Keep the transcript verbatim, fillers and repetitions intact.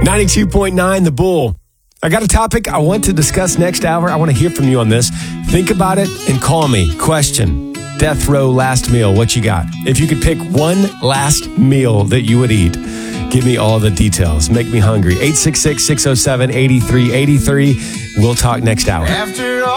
ninety-two point nine The Bull. I got a topic I want to discuss next hour. I want to hear from you on this. Think about it and call me. Question. Death row last meal. What you got? If you could pick one last meal that you would eat, give me all the details. Make me hungry. eight six six, six oh seven, eight three eight three. We'll talk next hour. After